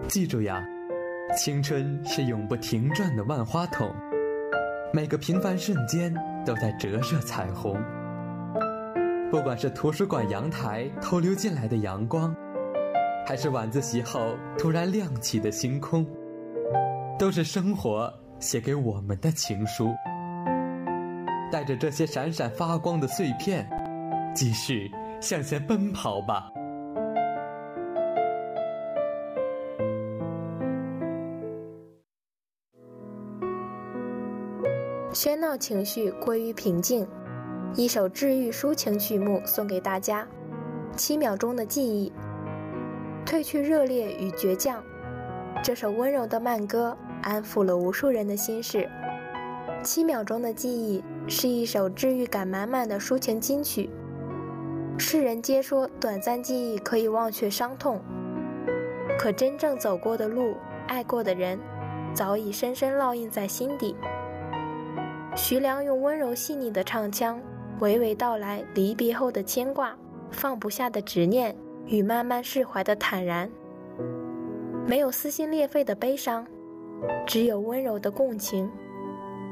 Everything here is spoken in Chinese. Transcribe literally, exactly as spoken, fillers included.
记住呀，青春是永不停转的万花筒，每个平凡瞬间都在折射彩虹。不管是图书馆阳台透流进来的阳光，还是晚自习后突然亮起的星空，都是生活写给我们的情书。带着这些闪闪发光的碎片，继续向前奔跑吧。 喧闹情绪归于平静，一首治愈抒情曲目送给大家，七秒钟的记忆，褪去热烈与倔强。这首温柔的慢歌安抚了无数人的心事。七秒钟的记忆是一首治愈感满满的抒情金曲。世人皆说短暂记忆可以忘却伤痛，可真正走过的路，爱过的人，早已深深烙印在心底。徐良用温柔细腻的唱腔，娓娓道来离别后的牵挂，放不下的执念与慢慢释怀的坦然。没有撕心裂肺的悲伤，只有温柔的共情。